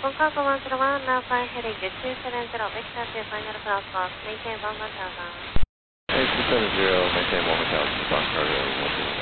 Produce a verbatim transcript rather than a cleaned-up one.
Concorde one zero one, now flight heading to two seven zero, Victor to final cross loss, maintain one one thousand. Hey, two seven zero, maintain one one thousand, Concorde one zero one.